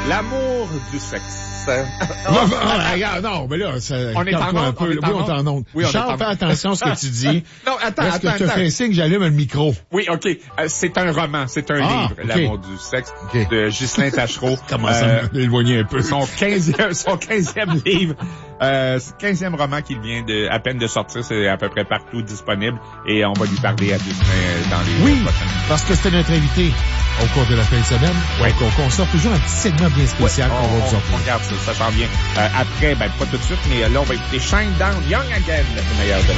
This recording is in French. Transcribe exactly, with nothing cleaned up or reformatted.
L'amour du sexe. Non, regarde, non, mais là, ça, on est en un onde, peu. on est Oui, on est en onde. Oui, on Charles, est en fais attention à ce que tu dis. Non, attends, Est-ce attends, que tu attends. fais signe que j'allume le micro? Oui, OK. Euh, c'est un roman, c'est un Ah, livre, okay. L'amour du sexe, Okay. de Ghislain Tachereau. Comment ça Euh, m'éloigner un peu? Son quinzième, son quinzième livre, euh, quinzième roman qu'il vient de, à peine de sortir, c'est à peu près partout disponible, et on va lui parler à Ghislain dans les Oui, prochaines. parce que c'était notre invité au cours de la fin de semaine. Oui. Donc, on, on sort toujours un petit segment bien spécial Ouais, qu'on va on, vous on, offrir. on regarde ça, ça s'en vient. Euh, après, ben pas tout de suite, mais là, on va écouter Shine Down, Young Again, le meilleur de